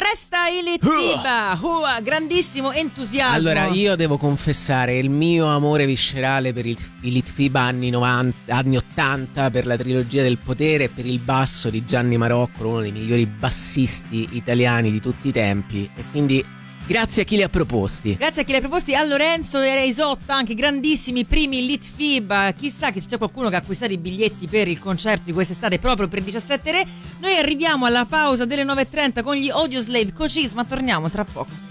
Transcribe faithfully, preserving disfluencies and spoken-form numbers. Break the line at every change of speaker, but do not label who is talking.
festa i Litfiba, uh, grandissimo entusiasmo.
Allora, io devo confessare il mio amore viscerale per il, i Litfiba anni novanta, anni ottanta, per la trilogia del potere e per il basso di Gianni Marocco, uno dei migliori bassisti italiani di tutti i tempi. E quindi grazie a chi li ha proposti.
Grazie a chi li ha proposti, a Lorenzo e a Isotta, anche grandissimi primi Litfiba. Chissà che c'è qualcuno che ha acquistato i biglietti per il concerto di quest'estate proprio per diciassette Re. Noi arriviamo alla pausa delle nove e trenta con gli Audioslave Cocis, ma torniamo tra poco.